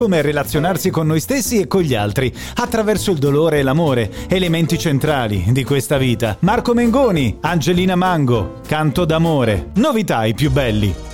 Come relazionarsi con noi stessi e con gli altri, attraverso il dolore e l'amore, elementi centrali di questa vita. Marco Mengoni, Angelina Mango, Canto d'amore, novità i più belli.